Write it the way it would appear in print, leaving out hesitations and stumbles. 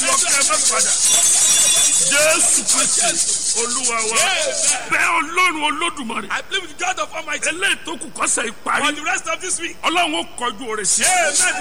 lọ kí ẹ má padà. Jésù Kristi Olúwa wa. Bẹ́ẹ̀ Ọlọ́run Olódùmarè. I believe with God of Almighty. Eléyìí tó kù kọ́sẹ̀ ìparí. For the rest of this week. Ọlọ́run ó kọjú oore sí. Amen.